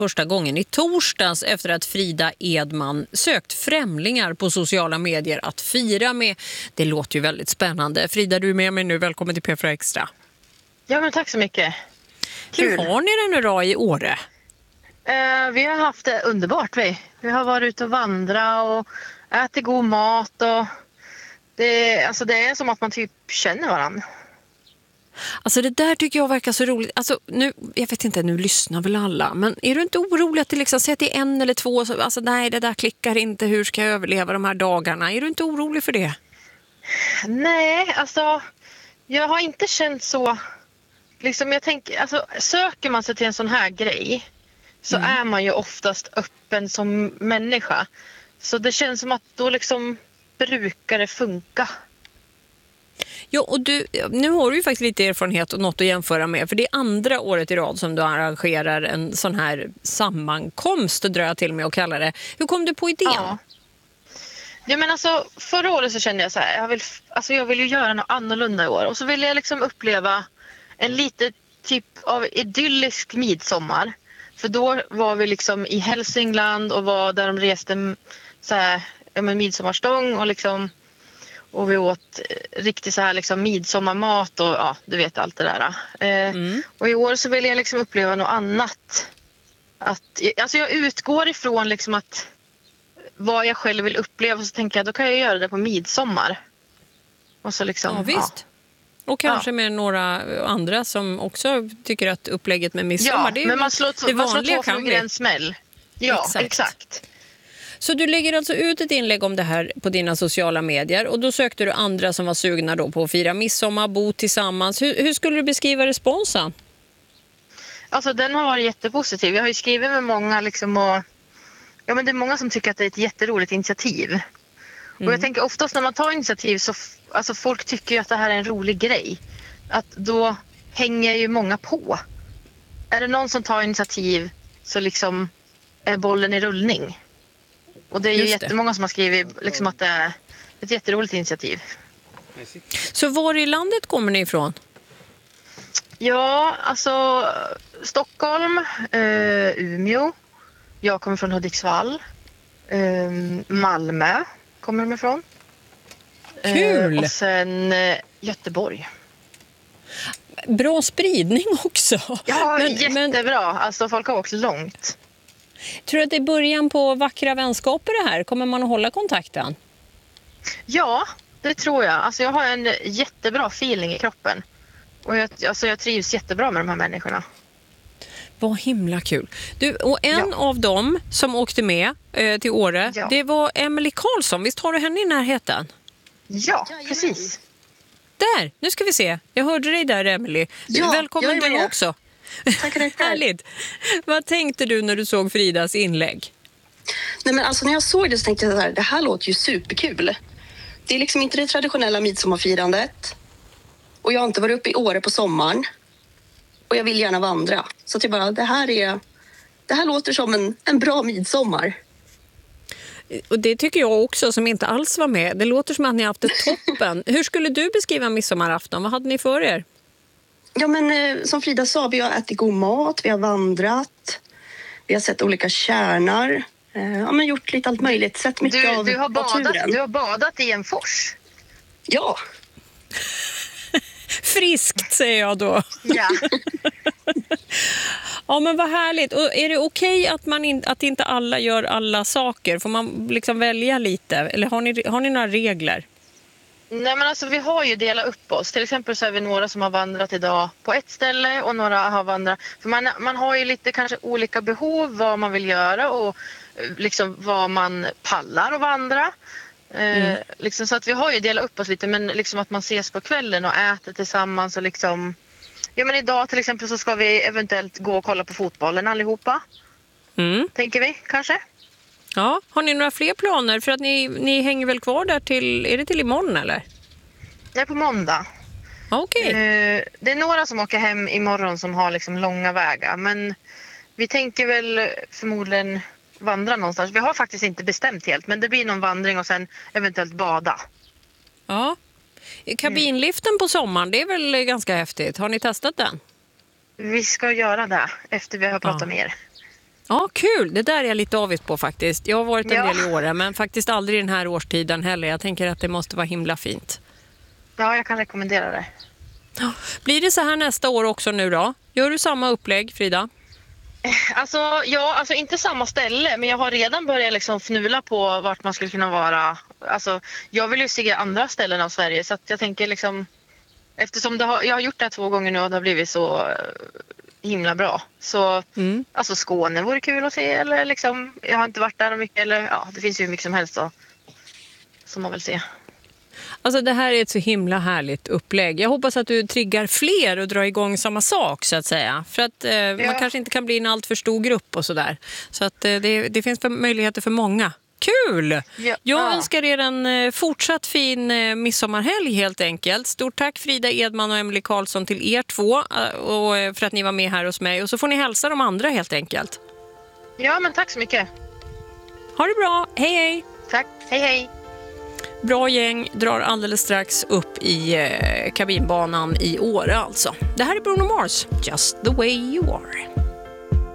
första gången i torsdags efter att Frida Edman sökt främlingar på sociala medier att fira med. Det låter ju väldigt spännande. Frida, du är med mig nu. Välkommen till P4 Extra. Ja, men tack så mycket. Hur har ni det nu då i Åre? Vi har haft det underbart. Vi har varit ute och vandrat och ätit god mat. Och det är som att man typ känner varandra. Alltså det där tycker jag verkar så roligt. Alltså nu, jag vet inte, nu lyssnar väl alla. Men är du inte orolig att det liksom säger till en eller två? Alltså nej, det där klickar inte. Hur ska jag överleva de här dagarna? Är du inte orolig för det? Nej, alltså jag har inte känt så. Liksom jag tänker, alltså söker man sig till en sån här grej så är man ju oftast öppen som människa. Så det känns som att då liksom brukar det funka. Ja, och nu har du ju faktiskt lite erfarenhet och något att jämföra med. För det är andra året i rad som du arrangerar en sån här sammankomst, drar jag till med att kalla det. Hur kom du på idén? Ja, men alltså förra året så kände jag så här, jag vill ju göra något annorlunda i år. Och så ville jag liksom uppleva en lite typ av idyllisk midsommar. För då var vi liksom i Hälsingland och var där de reste så här, midsommarstång och vi åt riktigt så här liksom midsommarmat och ja, du vet allt det där. Och i år så vill jag liksom uppleva något annat. Alltså jag utgår ifrån liksom att vad jag själv vill uppleva, så tänker jag då kan jag göra det på midsommar. Och så liksom, ja, visst. Och kanske med några andra som också tycker att upplägget med midsommar, ja, det är men man slår två flugor i en smäll. Ja, exakt. Så du lägger alltså ut ett inlägg om det här på dina sociala medier och då sökte du andra som var sugna då på att fira midsommar, bo tillsammans. Hur skulle du beskriva responsen? Alltså den har varit jättepositiv. Jag har ju skrivit med många liksom och ja, men det är många som tycker att det är ett jätteroligt initiativ. Och jag tänker oftast när man tar initiativ så alltså folk tycker ju att det här är en rolig grej. Att då hänger ju många på. Är det någon som tar initiativ så liksom är bollen i rullning. Och det är ju jättemånga som har skrivit liksom att det är ett jätteroligt initiativ. Så var i landet kommer ni ifrån? Ja, alltså Stockholm, Umeå. Jag kommer från Hudiksvall. Malmö kommer de ifrån. Kul! Och sen Göteborg. Bra spridning också. Ja, jättebra. Alltså folk har åkt långt. Tror du att det är början på vackra vänskaper det här? Kommer man att hålla kontakten? Ja, det tror jag. Alltså jag har en jättebra feeling i kroppen. Och jag trivs jättebra med de här människorna. Vad himla kul. Du, och en av dem som åkte med till Åre, det var Emily Karlsson. Visst har du henne i närheten? Ja, precis. Där, nu ska vi se. Jag hörde dig där, Emily. Välkommen du också. Tackar. Härligt. Vad tänkte du när du såg Fridas inlägg? Nej, men alltså när jag såg det så tänkte jag så här, det här låter ju superkul. Det är liksom inte det traditionella midsommarfirandet. Och jag har inte varit uppe i Åre på sommaren. Och jag vill gärna vandra. Så att jag bara, det här låter som en bra midsommar. Och det tycker jag också som inte alls var med. Det låter som att ni har haft det toppen. Hur skulle du beskriva midsommarafton? Vad hade ni för er? Ja, men som Frida sa, vi har ätit god mat, vi har vandrat, vi har sett olika kärnar, gjort lite allt möjligt, sett mycket av naturen. Du har badat i en fors? Ja. Friskt, säger jag då. Ja. Ja, men vad härligt. Och är det okej att inte alla gör alla saker? Får man liksom välja lite? Eller har ni några regler? Nej, men alltså vi har ju delat upp oss. Till exempel så är vi några som har vandrat idag på ett ställe och några har vandrat. För man har ju lite kanske olika behov, vad man vill göra och liksom vad man pallar att vandra. Liksom, så att vi har ju delat upp oss lite, men liksom att man ses på kvällen och äter tillsammans och liksom. Ja, men idag till exempel så ska vi eventuellt gå och kolla på fotbollen allihopa. Tänker vi kanske. Ja, har ni några fler planer? För att ni hänger väl kvar där är det till imorgon eller? Nej, på måndag. Okej. Det är några som åker hem imorgon som har liksom långa vägar. Men vi tänker väl förmodligen vandra någonstans. Vi har faktiskt inte bestämt helt, men det blir någon vandring och sen eventuellt bada. Ja. Kabinliften på sommaren, det är väl ganska häftigt. Har ni testat den? Vi ska göra det efter vi har pratat med er. Ja, kul. Det där är jag lite avigt på faktiskt. Jag har varit en Ja. del i Åre, men faktiskt aldrig den här årstiden heller. Jag tänker att det måste vara himla fint. Ja, jag kan rekommendera det. Blir det så här nästa år också nu då? Gör du samma upplägg, Frida? Alltså inte samma ställe, men jag har redan börjat liksom fnula på vart man skulle kunna vara. Alltså, jag vill ju se andra ställen av Sverige, så att jag tänker liksom, eftersom jag har gjort det här 2 gånger nu och det har blivit så himla bra. Så alltså Skåne vore kul att se, eller liksom, jag har inte varit där mycket, eller ja, det finns ju mycket som helst då, som man vill se. Alltså det här är ett så himla härligt upplägg. Jag hoppas att du triggar fler och drar igång samma sak så att säga. För att man kanske inte kan bli en allt för stor grupp och sådär. Så att det finns möjligheter för många. Kul! Ja. Jag önskar er en fortsatt fin midsommarhelg helt enkelt. Stort tack Frida Edman och Emily Karlsson till er 2 och för att ni var med här hos mig. Och så får ni hälsa de andra helt enkelt. Ja, men tack så mycket. Ha det bra, hej hej! Tack, hej hej! Bra gäng drar alldeles strax upp i kabinbanan i Åre alltså. Det här är Bruno Mars, Just the way you are.